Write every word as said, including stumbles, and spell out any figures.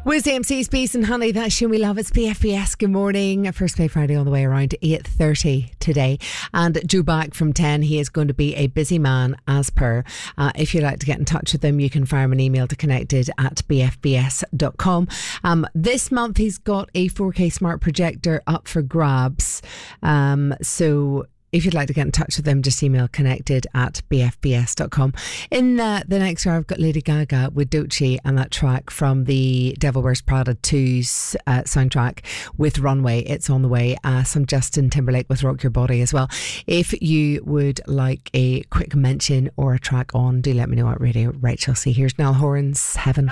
With M C's Peace and Honey, that's you we love. It's B F B S. Good morning. First Play Friday all the way around to eight thirty today. And due back from ten, he is going to be a busy man as per. Uh, if you'd like to get in touch with him, you can fire him an email to connected at b f b s dot com. Um, this month, he's got a four K smart projector up for grabs. Um, so... If you'd like to get in touch with them, just email connected at b f b s dot com. In the, the next hour, I've got Lady Gaga with Doechii and that track from the Devil Wears Prada two's uh, soundtrack with Runway. It's on the way. Uh, some Justin Timberlake with Rock Your Body as well. If you would like a quick mention or a track on, do let me know at Radio Rachel C. Here's Niall Horan's Heaven.